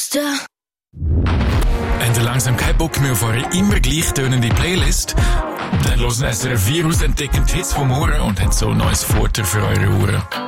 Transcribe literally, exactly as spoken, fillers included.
Beste. Habt ihr langsam keinen Bock mehr auf eure immer gleich tönende Playlist? Dann hören S R F vier aus, entdecken die Hits vom Ohren und haben so ein neues Futter für eure Ohren.